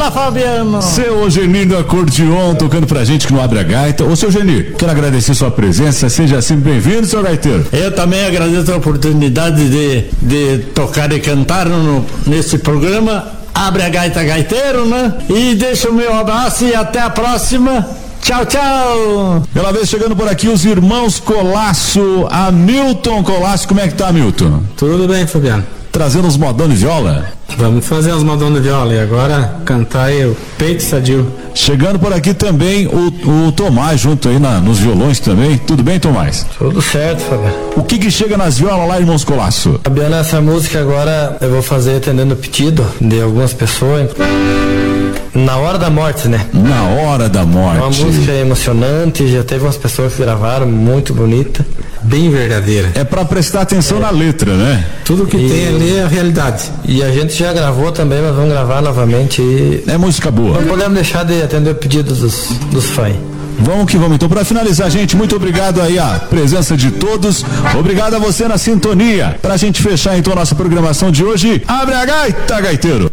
Fala, Fabiano. Seu Genir do acordeon tocando pra gente que não abre a gaita. Ô, seu Genir, quero agradecer sua presença, seja sempre bem-vindo, seu gaiteiro. Eu também agradeço a oportunidade de tocar e cantar nesse programa. Abre a gaita, gaiteiro, né? E deixa o meu abraço e até a próxima. Tchau, tchau. Pela vez chegando por aqui os irmãos Colasso, Hamilton Colasso. Como é que tá, Hamilton? Tudo bem, Fabiano. Trazendo uns modão de viola? Vamos fazer os modão de viola e agora cantar aí o Peito Sadio. Chegando por aqui também o Tomás junto aí nos violões também. Tudo bem, Tomás? Tudo certo, Fabiano. O que chega nas violas lá, irmãos Colasso? Fabiano, essa música agora eu vou fazer atendendo o pedido de algumas pessoas. Na hora da morte, né? Na hora da morte. Uma música emocionante, já teve umas pessoas que gravaram, muito bonita. Bem verdadeira. É pra prestar atenção na letra, né? Tudo que tem ali é a realidade. E a gente já gravou também, mas vamos gravar novamente. É música boa. Não podemos deixar de atender o pedido dos fãs. Vamos que vamos. Então, para finalizar, gente, muito obrigado aí a presença de todos. Obrigado a você na sintonia. Pra gente fechar então a nossa programação de hoje, abre a gaita, gaiteiro.